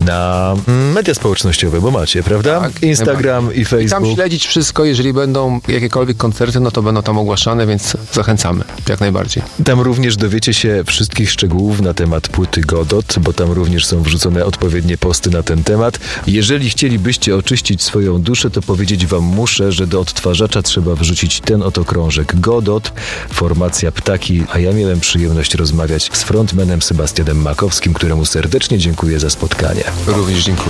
na media społecznościowe, bo macie, prawda? Tak, Instagram i Facebook. I tam śledzić wszystko, jeżeli będą jakiekolwiek koncerty, no to będą tam ogłaszane, więc zachęcamy, jak najbardziej. Tam również dowiecie się wszystkich szczegółów na temat płyty Godot, bo tam również są wrzucone odpowiednie posty na ten temat. Jeżeli chcielibyście oczyścić swoją duszę, to powiedzieć wam muszę, że do odtwarzacza trzeba wrzucić ten oto krążek Godot, formacja Ptaki, a ja miałem przyjemność rozmawiać z frontmanem Sebastianem Makowskim, któremu serdecznie dziękuję za spotkanie. Również dziękuję.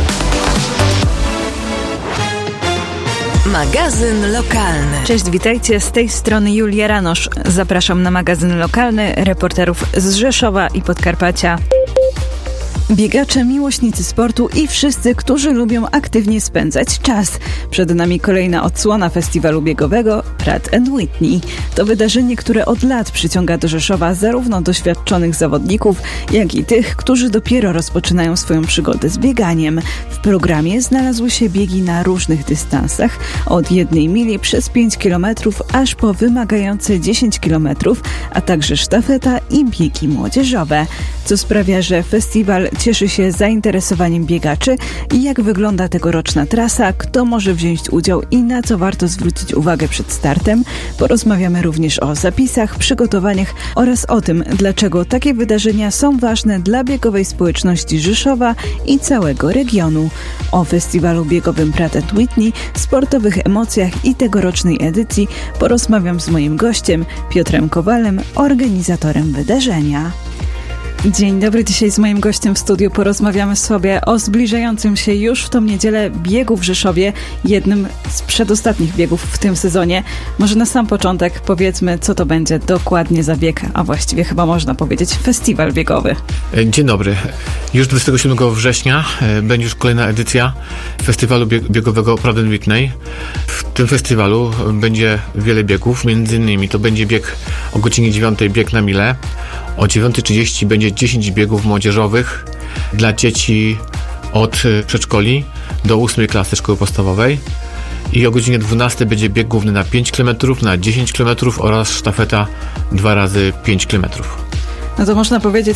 Magazyn lokalny. Cześć, witajcie. Z tej strony Julia Ranosz. Zapraszam na magazyn lokalny reporterów z Rzeszowa i Podkarpacia. Biegacze, miłośnicy sportu i wszyscy, którzy lubią aktywnie spędzać czas. Przed nami kolejna odsłona festiwalu biegowego Pratt & Whitney. To wydarzenie, które od lat przyciąga do Rzeszowa zarówno doświadczonych zawodników, jak i tych, którzy dopiero rozpoczynają swoją przygodę z bieganiem. W programie znalazły się biegi na różnych dystansach, od 1 mili przez 5 km, aż po wymagające 10 km, a także sztafeta i biegi młodzieżowe. Co sprawia, że festiwal cieszy się zainteresowaniem biegaczy i jak wygląda tegoroczna trasa, kto może wziąć udział i na co warto zwrócić uwagę przed startem. Porozmawiamy również o zapisach, przygotowaniach oraz o tym, dlaczego takie wydarzenia są ważne dla biegowej społeczności Rzeszowa i całego regionu. O festiwalu biegowym Pratt & Whitney, sportowych emocjach i tegorocznej edycji porozmawiam z moim gościem Piotrem Kowalem, organizatorem wydarzenia. Dzień dobry, dzisiaj z moim gościem w studiu porozmawiamy sobie o zbliżającym się już w tą niedzielę biegu w Rzeszowie, jednym z przedostatnich biegów w tym sezonie. Może na sam początek powiedzmy, co to będzie dokładnie za bieg, a właściwie chyba można powiedzieć festiwal biegowy. Dzień dobry. Już 27 września będzie już kolejna edycja festiwalu biegowego Pratt & Whitney. W tym festiwalu będzie wiele biegów, między innymi to będzie bieg o godzinie 9, bieg na milę. O 9:30 będzie 10 biegów młodzieżowych dla dzieci od przedszkoli do 8 klasy szkoły podstawowej. I o godzinie 12 będzie bieg główny na 5 km, na 10 km oraz sztafeta 2 razy 5 km. No to można powiedzieć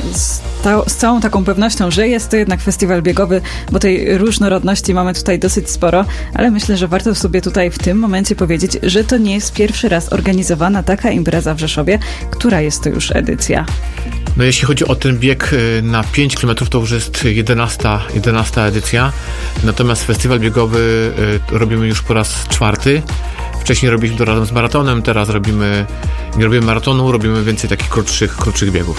z całą taką pewnością, że jest to jednak festiwal biegowy, bo tej różnorodności mamy tutaj dosyć sporo, ale myślę, że warto sobie tutaj w tym momencie powiedzieć, że to nie jest pierwszy raz organizowana taka impreza w Rzeszowie, która jest to już edycja. No jeśli chodzi o ten bieg na 5 km, to już jest 11 edycja, natomiast festiwal biegowy robimy już po raz 4. Wcześniej robiliśmy to razem z maratonem, teraz nie robimy maratonu, robimy więcej takich krótszych biegów.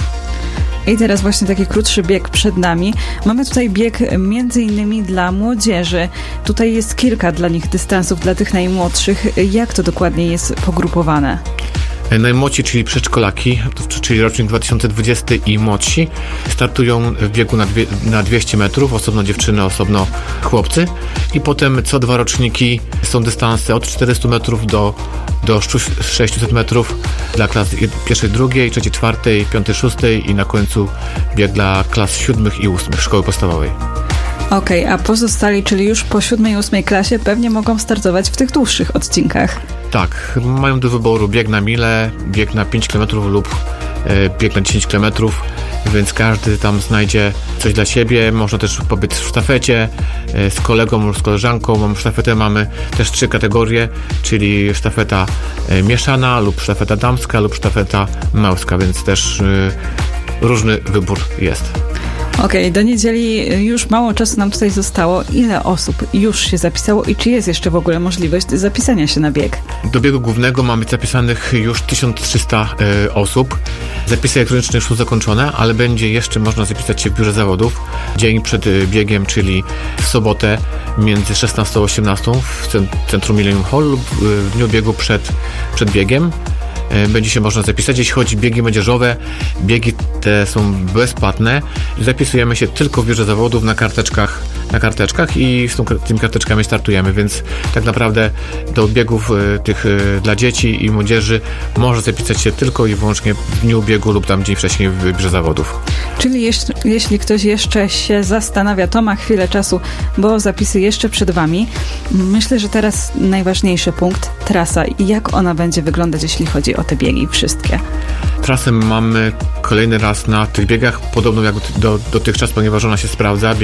I teraz właśnie taki krótszy bieg przed nami. Mamy tutaj bieg między innymi dla młodzieży. Tutaj jest kilka dla nich dystansów, dla tych najmłodszych. Jak to dokładnie jest pogrupowane? Najmłodsi, czyli przedszkolaki, czyli rocznik 2020 i młodsi, startują w biegu na 200 metrów, osobno dziewczyny, osobno chłopcy. I potem co 2 roczniki są dystanse od 400 metrów do 600 metrów dla klas 1, 2, 3, 4, 5, 6 i na końcu bieg dla klas 7 i 8 szkoły podstawowej. Okej, a pozostali, czyli już po 7 i 8 klasie pewnie mogą startować w tych dłuższych odcinkach. Tak, mają do wyboru bieg na milę, bieg na 5 km lub bieg na 10 km, więc każdy tam znajdzie coś dla siebie. Można też pobyć w sztafecie z kolegą lub z koleżanką. Sztafetę mamy też 3 kategorie, czyli sztafeta mieszana lub sztafeta damska lub sztafeta męska, więc też różny wybór jest. Okej, do niedzieli już mało czasu nam tutaj zostało. Ile osób już się zapisało i czy jest jeszcze w ogóle możliwość zapisania się na bieg? Do biegu głównego mamy zapisanych już 1300 osób. Zapisy elektroniczne już są zakończone, ale będzie jeszcze można zapisać się w biurze zawodów dzień przed biegiem, czyli w sobotę między 16 a 18 w centrum Millennium Hall lub w dniu biegu przed biegiem. Będzie się można zapisać. Jeśli chodzi o biegi młodzieżowe, biegi te są bezpłatne. Zapisujemy się tylko w biurze zawodów na karteczkach i z tymi karteczkami startujemy, więc tak naprawdę do biegów tych dla dzieci i młodzieży może zapisać się tylko i wyłącznie w dniu biegu lub tam dzień wcześniej w biurze zawodów. Czyli jeśli ktoś jeszcze się zastanawia, to ma chwilę czasu, bo zapisy jeszcze przed Wami. Myślę, że teraz najważniejszy punkt, trasa i jak ona będzie wyglądać, jeśli chodzi o te biegi wszystkie. Trasę mamy kolejny raz na tych biegach, podobną jak dotychczas, ponieważ ona się sprawdza.